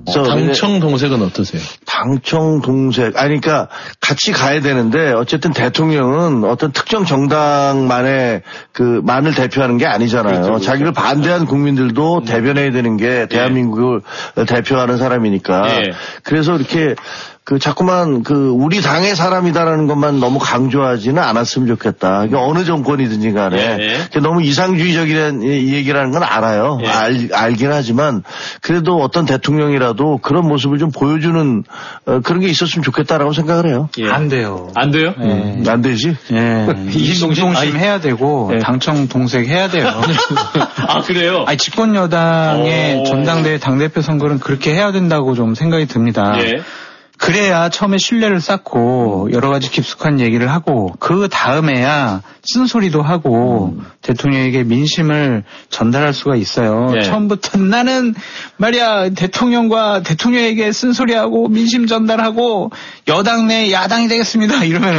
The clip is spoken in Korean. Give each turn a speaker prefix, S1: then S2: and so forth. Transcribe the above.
S1: 당청 동색은 어떠세요?
S2: 당청 동색. 아니, 그러니까 같이 가야 되는데 어쨌든 대통령은 어떤 특정 정당만의 만을 대표하는 게 아니잖아요. 그렇죠. 자기를 반대한 국민들도 대변해야 되는 게 대한민국을 대표하는 사람이니까. 그래서 이렇게 자꾸만 우리 당의 사람이다라는 것만 너무 강조하지는 않았으면 좋겠다. 그러니까 어느 정권이든지 간에. 너무 이상주의적인 얘기라는 건 알아요. 알긴 하지만 그래도 어떤 대통령이라도 그런 모습을 좀 보여주는 그런 게 있었으면 좋겠다라고 생각을 해요.
S3: 안 돼요.
S1: 안 돼요?
S2: 안 되지?
S3: 이동심 해야 되고 당청 동색 해야 돼요.
S1: 아, 그래요?
S3: 아니, 집권 여당의 전당대회 당대표 선거는 그렇게 해야 된다고 좀 생각이 듭니다. 그래야 처음에 신뢰를 쌓고 여러 가지 깊숙한 얘기를 하고 그 다음에야 쓴소리도 하고 대통령에게 민심을 전달할 수가 있어요. 처음부터 나는 말이야 대통령과 대통령에게 쓴소리하고 민심 전달하고 여당 내 야당이 되겠습니다 이러면